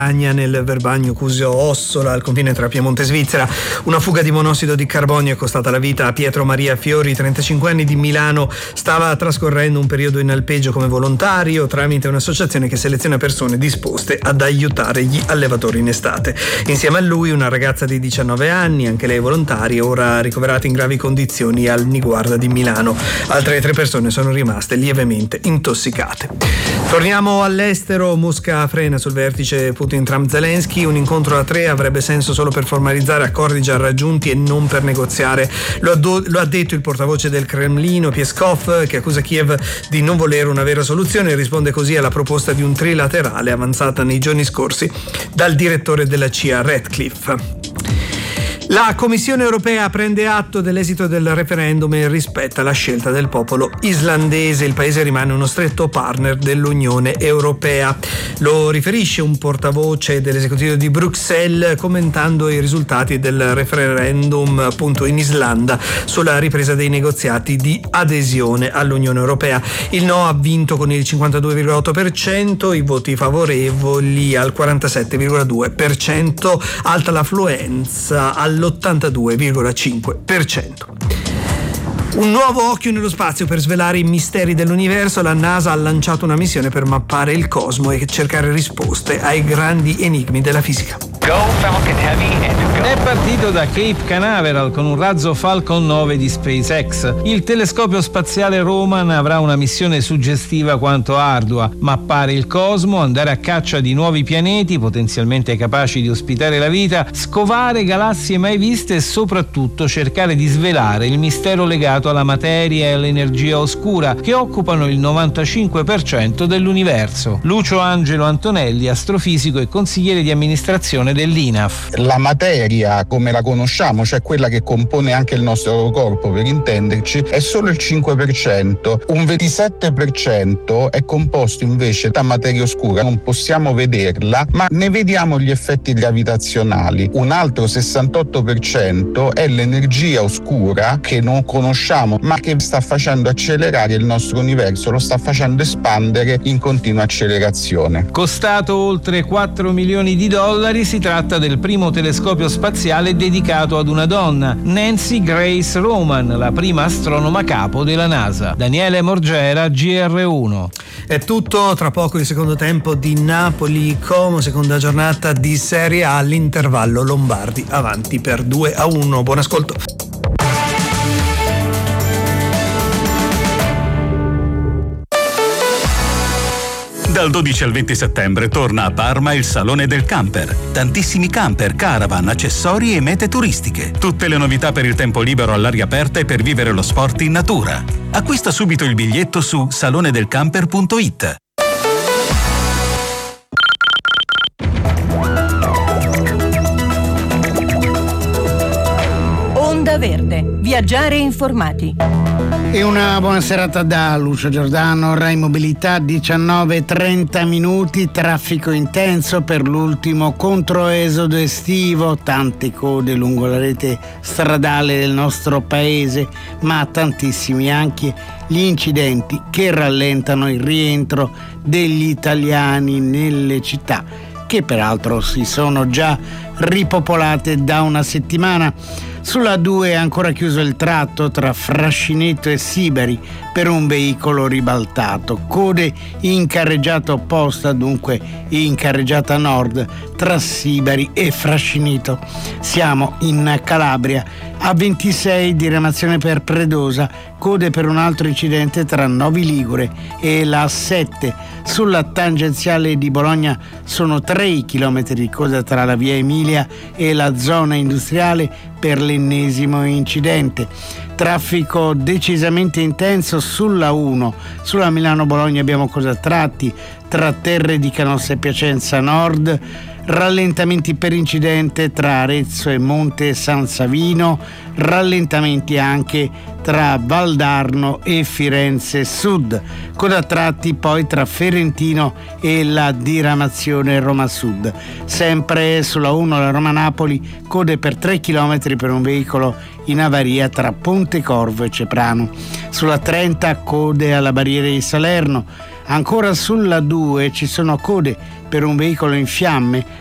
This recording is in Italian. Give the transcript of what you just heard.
nel Verbagno Cusio Ossola, al confine tra Piemonte e Svizzera. Una fuga di monossido di carbonio è costata la vita a Pietro Maria Fiori, 35 anni, di Milano. Stava trascorrendo un periodo in alpeggio come volontario tramite un'associazione che seleziona persone disposte ad aiutare gli allevatori in estate. Insieme a lui una ragazza di 19 anni, anche lei volontaria, ora ricoverata in gravi condizioni al Niguarda di Milano. Altre 3 persone sono rimaste lievemente intossicate. Torniamo all'estero. Mosca frena sul vertice Putin-Trump-Zelensky. Un incontro a 3 avrebbe senso solo per formalizzare accordi già raggiunti e non per negoziare. Lo ha detto il portavoce del Cremlino, Peskov, che accusa Kiev di non volere una vera soluzione e risponde così alla proposta di un trilaterale avanzata nei giorni scorsi dal direttore della CIA Ratcliffe. La Commissione europea prende atto dell'esito del referendum e rispetta la scelta del popolo islandese. Il paese rimane uno stretto partner dell'Unione Europea. Lo riferisce un portavoce dell'esecutivo di Bruxelles commentando i risultati del referendum appunto in Islanda sulla ripresa dei negoziati di adesione all'Unione Europea. Il no ha vinto con il 52,8%, i voti favorevoli al 47,2%, alta l'affluenza all'82,5%. Un nuovo occhio nello spazio per svelare i misteri dell'universo. La NASA ha lanciato una missione per mappare il cosmo e cercare risposte ai grandi enigmi della fisica. È partito da Cape Canaveral con un razzo Falcon 9 di SpaceX. Il telescopio spaziale Roman avrà una missione suggestiva quanto ardua: mappare il cosmo, andare a caccia di nuovi pianeti potenzialmente capaci di ospitare la vita, scovare galassie mai viste e soprattutto cercare di svelare il mistero legato alla materia e all'energia oscura che occupano il 95% dell'universo. Lucio Angelo Antonelli, astrofisico e consigliere di amministrazione dell'INAF. La materia come la conosciamo, cioè quella che compone anche il nostro corpo per intenderci, è solo il 5%, un 27% è composto invece da materia oscura, non possiamo vederla ma ne vediamo gli effetti gravitazionali. Un altro 68% è l'energia oscura che non conosciamo ma che sta facendo accelerare il nostro universo, lo sta facendo espandere in continua accelerazione. Costato oltre $4 milioni, si tratta del primo telescopio spaziale dedicato ad una donna, Nancy Grace Roman, la prima astronoma capo della NASA. Daniele Morgera, GR1. È tutto, tra poco il secondo tempo di Napoli-Como, seconda giornata di Serie A, all'intervallo Lombardi avanti per 2-1. Buon ascolto. Dal 12 al 20 settembre torna a Parma il Salone del Camper. Tantissimi camper, caravan, accessori e mete turistiche. Tutte le novità per il tempo libero all'aria aperta e per vivere lo sport in natura. Acquista subito il biglietto su salonedelcamper.it. Onda Verde. Viaggiare informati. E una buona serata da Lucio Giordano. Rai Mobilità, 19:30, traffico intenso per l'ultimo controesodo estivo, tante code lungo la rete stradale del nostro paese, ma tantissimi anche gli incidenti che rallentano il rientro degli italiani nelle città, che peraltro si sono già ripopolate da una settimana. Sulla 2 è ancora chiuso il tratto tra Frascineto e Sibari per un veicolo ribaltato. Code in carreggiata opposta, dunque in carreggiata nord, tra Sibari e Frascineto. Siamo in Calabria. A26 diramazione per Predosa, code per un altro incidente tra Novi Ligure e la A7. Sulla tangenziale di Bologna sono 3 chilometri di coda tra la via Emilia e la zona industriale per l'ennesimo incidente. Traffico decisamente intenso sulla 1. Sulla Milano-Bologna abbiamo coda a tratti tra Terre di Canossa e Piacenza Nord, rallentamenti per incidente tra Arezzo e Monte San Savino, rallentamenti anche tra Valdarno e Firenze Sud, coda a tratti poi tra Ferentino e la diramazione Roma Sud. Sempre sulla 1 la Roma-Napoli, code per 3 km per un veicolo in avaria tra Pontecorvo e Ceprano. Sulla 30 code alla barriera di Salerno. Ancora sulla 2 ci sono code per un veicolo in fiamme